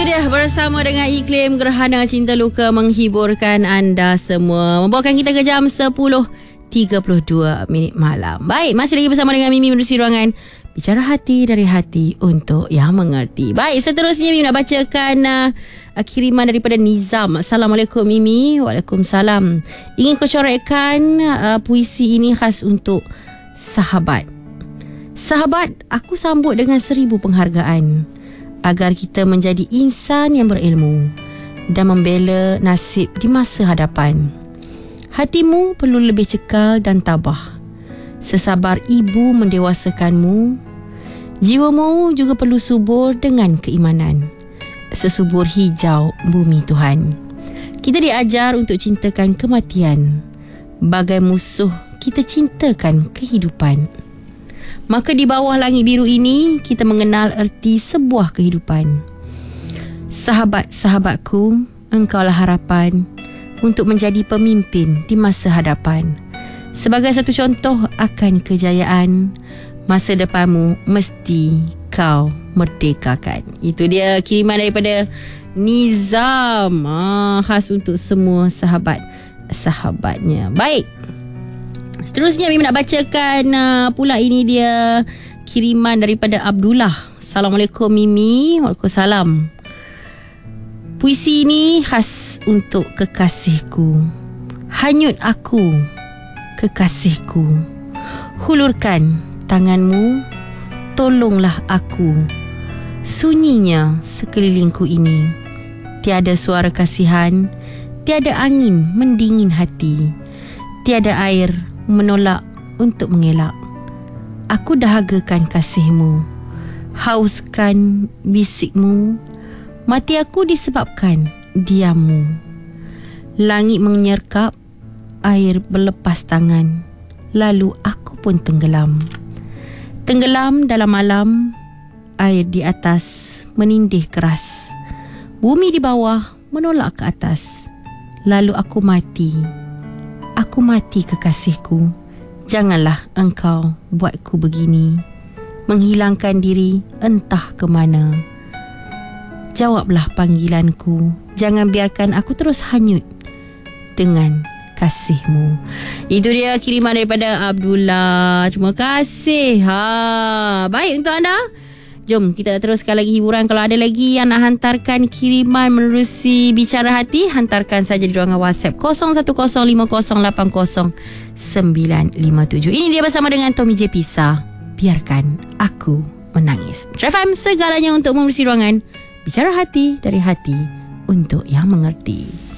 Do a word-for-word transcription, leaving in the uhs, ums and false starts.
dia bersama dengan iklim gerhana cinta luka menghiburkan anda semua. Membawakan kita ke jam sepuluh tiga puluh dua minit malam. Baik, masih lagi bersama dengan Mimi menerusi ruangan Bicara Hati dari Hati untuk yang mengerti. Baik, seterusnya Mimi nak bacakan uh, kiriman daripada Nizam. Assalamualaikum Mimi. Waalaikumsalam. Ingin kau corekkan uh, puisi ini khas untuk sahabat. Sahabat, aku sambut dengan seribu penghargaan agar kita menjadi insan yang berilmu dan membela nasib di masa hadapan. Hatimu perlu lebih cekal dan tabah. Sesabar ibu mendewasakanmu, jiwamu juga perlu subur dengan keimanan. Sesubur hijau bumi Tuhan. Kita diajar untuk cintakan kematian. Bagai musuh, kita cintakan kehidupan. Maka di bawah langit biru ini, kita mengenal erti sebuah kehidupan. Sahabat-sahabatku, engkaulah harapan untuk menjadi pemimpin di masa hadapan. Sebagai satu contoh akan kejayaan, masa depanmu mesti kau merdekakan. Itu dia kiriman daripada Nizam, ah, khas untuk semua sahabat-sahabatnya. Baik, seterusnya Mimi nak bacakan uh, pula ini dia kiriman daripada Abdullah. Assalamualaikum Mimi. Waalaikumsalam. Puisi ini khas untuk kekasihku. Hanyut aku, kekasihku. Hulurkan tanganmu, tolonglah aku. Sunyinya sekelilingku ini. Tiada suara kasihan, tiada angin mendingin hati. Tiada air menolak untuk mengelak. Aku dahagakan kasihmu, hauskan bisikmu. Mati aku disebabkan diammu. Langit menyerkap, air berlepas tangan. Lalu aku pun tenggelam. Tenggelam dalam malam, air di atas menindih keras. Bumi di bawah menolak ke atas. Lalu aku mati. Aku mati kekasihku. Janganlah engkau buatku begini. Menghilangkan diri entah ke mana. Jawablah panggilanku. Jangan biarkan aku terus hanyut dengan kasihmu. Itu dia kiriman daripada Abdullah. Terima kasih. Ha, baik untuk anda. Jom kita teruskan lagi hiburan. Kalau ada lagi yang nak hantarkan kiriman menerusi Bicara Hati, hantarkan saja di ruangan WhatsApp kosong satu kosong lima kosong lapan kosong sembilan lima tujuh. Ini dia bersama dengan Tommy J. Pisa. Biarkan aku menangis. F M segalanya untuk menerusi ruangan Bicara Hati dari Hati untuk yang mengerti.